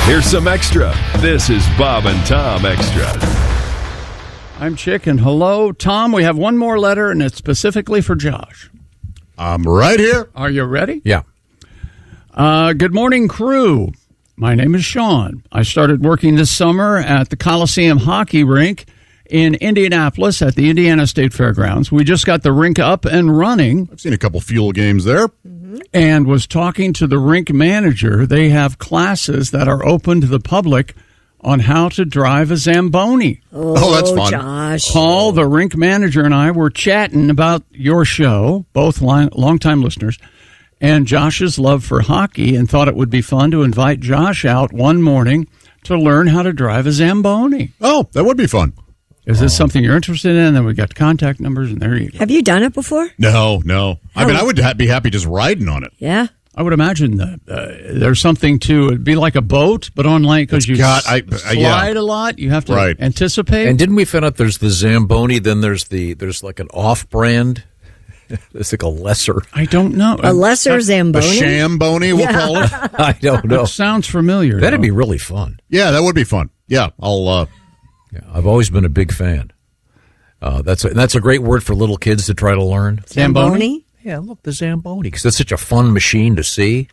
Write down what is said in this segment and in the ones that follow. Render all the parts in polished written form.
Here's some extra. This is Bob and Tom Extra. I'm Chick, and hello, Tom. We have one more letter, and it's specifically for Josh. I'm right here. Are you ready? Yeah. Good morning, crew. My name is Sean. I started working this summer at the Coliseum hockey rink in Indianapolis at the Indiana State Fairgrounds. We just got the rink up and running. I've seen a couple Fuel games there. And was talking to the rink manager. They have classes that are open to the public on how to drive a Zamboni. Oh, that's fun. Josh. Paul, the rink manager, and I were chatting about your show, both longtime listeners, and Josh's love for hockey, and thought it would be fun to invite Josh out one morning to learn how to drive a Zamboni. Oh, that would be fun. Is this something you're interested in? Then we got contact numbers, and there you go. Have you done it before? No. I mean, I would be happy just riding on it. Yeah. I would imagine that there's something to it'd be like a boat, but on land because you slide a lot. You have to anticipate. And didn't we find out there's the Zamboni? Then there's like an off-brand. It's like a lesser. I don't know. A lesser Zamboni? A Shamboni, we'll call it. I don't know. That sounds familiar. That'd be really fun. Yeah, that would be fun. Yeah, I've always been a big fan. That's a great word for little kids to try to learn. Zamboni? Yeah, look, the Zamboni, because that's such a fun machine to see.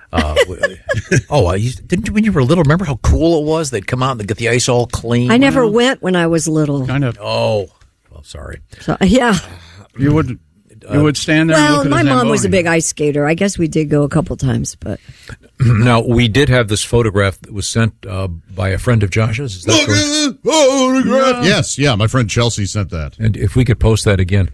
Didn't you, when you were little, remember how cool it was? They'd come out and they'd get the ice all clean. I never went when I was little. Kind of. Oh, well, sorry. So, yeah. You would stand there and Well, look at my a mom was a Zamboni. big ice skater. I guess we did go a couple times, but Now, we did have this photograph that was sent by a friend of Josh's. Is that Look correct? at the photograph. Yes, yeah, my friend Chelsea sent that. And if we could post that again.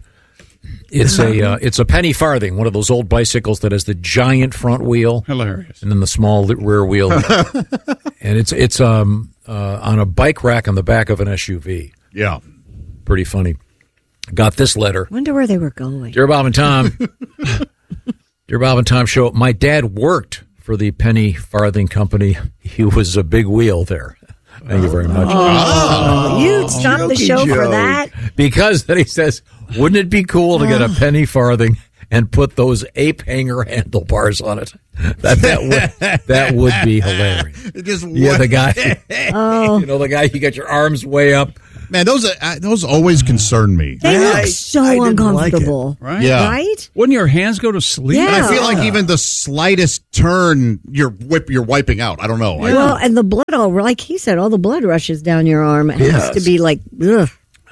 It's a penny farthing, one of those old bicycles that has the giant front wheel. Hilarious. And then the small rear wheel. And it's on a bike rack on the back of an SUV. Yeah. Pretty funny. Got this letter. wonder where they were going. Dear Bob and Tom. Dear Bob and Tom show. My dad worked for the penny farthing company. He was a big wheel there. Thank you very much. You stopped the show for that? Because then he says, wouldn't it be cool to get a penny farthing and put those ape hanger handlebars on it? That would be hilarious. The guy. The guy, you got your arms way up. Man, those always concern me. They look so uncomfortable. Right? Yeah. Right? Wouldn't your hands go to sleep? Yeah. And I feel like even the slightest turn, you're wiping out. I don't know. Well, and the blood like he said, all the blood rushes down your arm. It has to be like, ugh.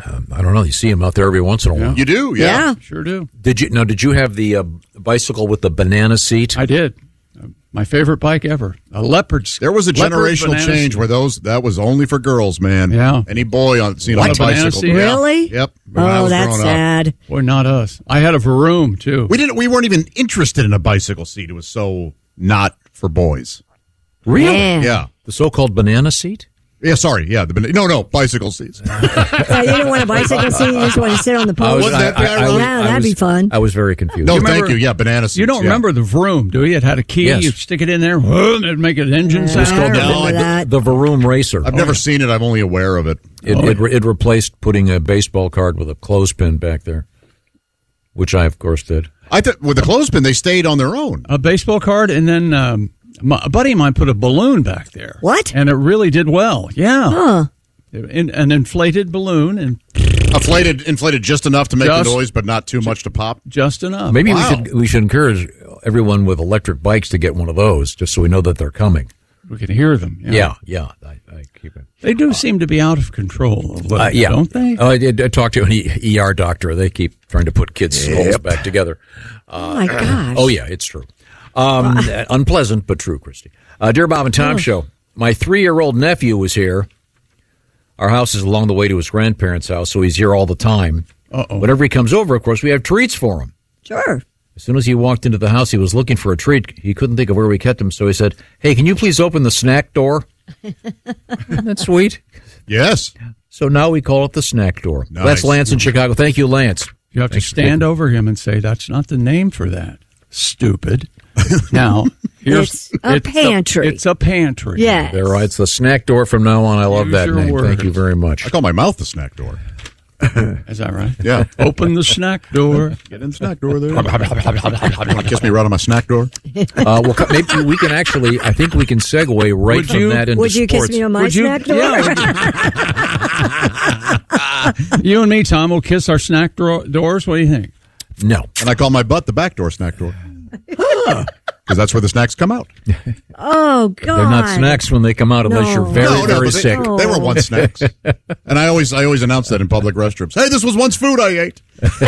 I don't know. You see him out there every once in a while. You do? Yeah. Sure do. Did you have the bicycle with the banana seat? I did. My favorite bike ever. A leopard. There was a generational banana change seat. where that was only for girls, man. Yeah. Any boy seen on a banana bicycle. seat? Yeah. Really? Yep. When I Oh, was that's growing up. sad. Boy, not us. I had a Vroom, too. We weren't even interested in a bicycle seat. It was so not for boys. Really? Yeah. The so-called banana seat? Yeah, sorry. Yeah, no, bicycle seats. You didn't want a bicycle seat? You just want to sit on the post? That'd be fun. I was very confused. No, remember- thank you. Yeah, banana seats. You don't remember the Vroom, do you? It had a key. Yes. You stick it in there, and it'd make an engine Yeah. sound. It's called the Vroom Racer. I've never seen it. I'm only aware of it. It replaced putting a baseball card with a clothespin back there, which I, of course, did. I thought with the clothespin, they stayed on their own. A baseball card, and then a buddy of mine put a balloon back there. What? And it really did well. Yeah. Huh. An inflated balloon, and Inflated just enough to make the noise, but not too much to pop. just enough. Maybe we should encourage everyone with electric bikes to get one of those, just so we know that they're coming. We can hear them. Yeah. I keep it. They do seem to be out of control a little, don't they? I talked to an ER doctor. They keep trying to put kids' skulls back together. Oh, my gosh. Oh, yeah, it's true. Unpleasant, but true, Christy. Dear Bob and Tom Show, my 3-year-old nephew was here. Our house is along the way to his grandparents' house, so he's here all the time. Uh-oh. Whenever he comes over, of course, we have treats for him. Sure. As soon as he walked into the house, he was looking for a treat. He couldn't think of where we kept him, so he said, "Hey, can you please open the snack door?" Isn't that sweet? Yes. So now we call it the snack door. Nice. That's Lance in Chicago. Thank you, Lance. You have to stand over him and say, "That's not the name for that. Stupid." Now, It's a pantry. It's a pantry. Yes. There, right. It's the snack door from now on. I love Use that your name. words. Thank you very much. I call my mouth the snack door. Is that right? Yeah. Open the snack door. Get in the snack door there. Kiss me right on my snack door. Well, maybe we can actually. I think we can segue right from that into Would you sports. kiss me on my snack door? You and me, Tom, will kiss our snack doors. What do you think? No. And I call my butt the back door snack door. Because that's where the snacks come out. Oh, God. They're not snacks when they come out unless you're very, very sick. They were once snacks. And I always announce that in public restrooms. Hey, this was once food I ate.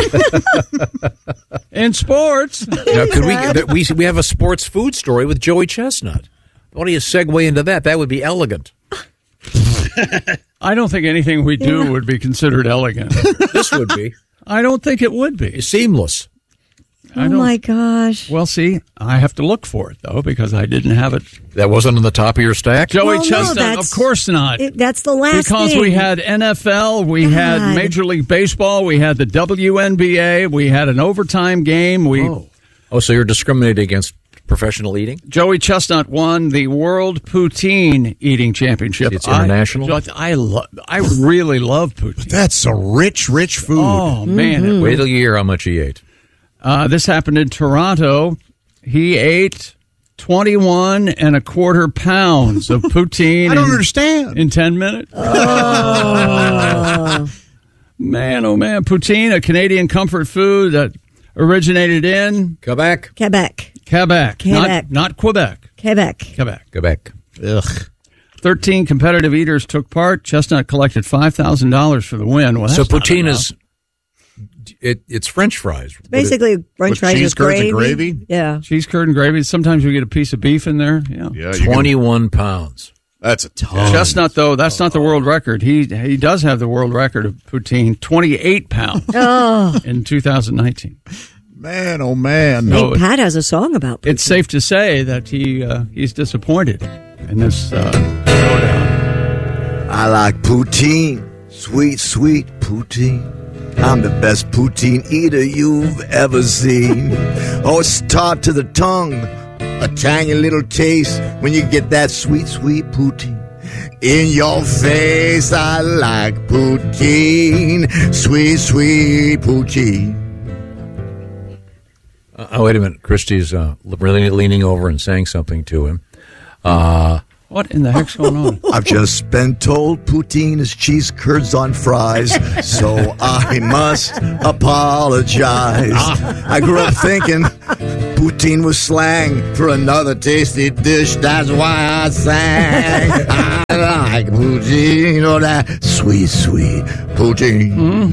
In sports. Now, could we have a sports food story with Joey Chestnut? Why don't you segue into that? That would be elegant. I don't think anything we do would be considered elegant. This would be. I don't think it would be. Seamless. Oh, my gosh. Well, see, I have to look for it, though, because I didn't have it. That wasn't on the top of your stack? Joey Chestnut, of course not. That's the last because thing. We had NFL, we had Major League Baseball, we had the WNBA, we had an overtime game. Oh, so you're discriminating against professional eating? Joey Chestnut won the World Poutine Eating Championship. It's international? I really love poutine. That's a rich, rich food. Oh, man. Wait till you hear how much he ate. This happened in Toronto. He ate 21 1/4 pounds of poutine. I don't understand. In 10 minutes. Oh. Man, oh man. Poutine, a Canadian comfort food that originated in Quebec. Not Quebec. Quebec. Ugh. 13 competitive eaters took part. Chestnut collected $5,000 for the win. Well, so poutine is... It's French fries. Basically, French fries cheese with curds and gravy. Yeah, cheese curd and gravy. Sometimes you get a piece of beef in there. Yeah, 21 pounds. That's a ton. Chestnut, though, that's not the world record. He does have the world record of poutine, 28 pounds in 2019. Man, oh man! I think Pat has a song about poutine. It's safe to say that he's disappointed in this showdown. I like poutine, sweet, sweet poutine. I'm the best poutine eater you've ever seen. Oh, it's tart to the tongue, a tangy little taste when you get that sweet, sweet poutine in your face. I like poutine, sweet, sweet poutine. Wait a minute. Christy's really leaning over and saying something to him. What in the heck's going on? I've just been told poutine is cheese curds on fries, so I must apologize. I grew up thinking poutine was slang for another tasty dish. That's why I sang. I like poutine, oh, that sweet, sweet poutine.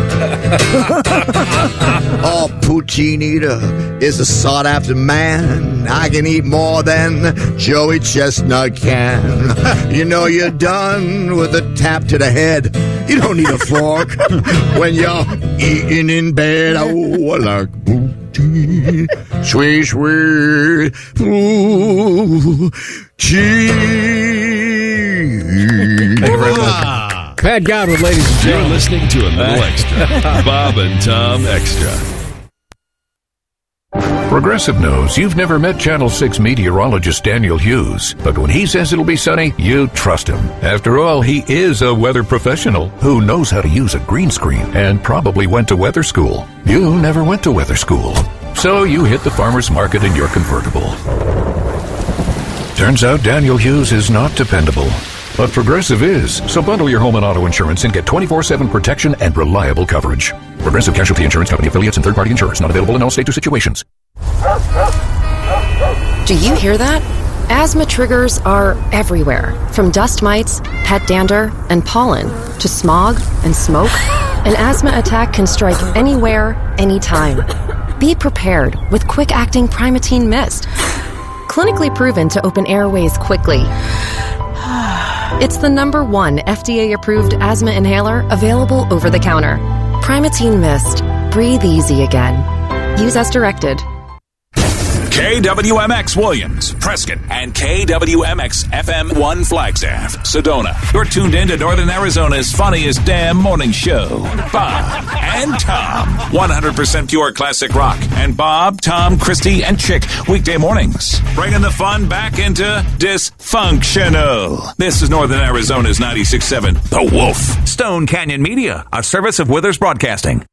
Oh, poutine eater is a sought-after man. I can eat more than Joey Chestnut can. You know you're done with a tap to the head. You don't need a fork when you're eating in bed. Oh, I like poutine, sweet, sweet poutine. Thank you very much. Pat Godwin, ladies and You're gentlemen. listening to a little extra. Bob and Tom Extra. Progressive knows you've never met Channel 6 meteorologist Daniel Hughes, but when he says it'll be sunny, you trust him. After all, he is a weather professional who knows how to use a green screen and probably went to weather school. You never went to weather school, so you hit the farmer's market in your convertible. Turns out Daniel Hughes is not dependable. But Progressive is. So bundle your home and auto insurance and get 24/7 protection and reliable coverage. Progressive Casualty Insurance Company affiliates and third-party insurers. Not available in all states or situations. Do you hear that? Asthma triggers are everywhere. From dust mites, pet dander, and pollen, to smog and smoke. An asthma attack can strike anywhere, anytime. Be prepared with quick-acting Primatene Mist. Clinically proven to open airways quickly. It's the #1 FDA-approved asthma inhaler available over the counter. Primatene Mist. Breathe easy again. Use as directed. KWMX Williams, Prescott, and KWMX FM 1 Flagstaff, Sedona. You're tuned in to Northern Arizona's funniest damn morning show, Bob and Tom. 100% pure classic rock. And Bob, Tom, Christy, and Chick, weekday mornings. Bringing the fun back into Dysfunctional. This is Northern Arizona's 96.7, The Wolf. Stone Canyon Media, a service of Withers Broadcasting.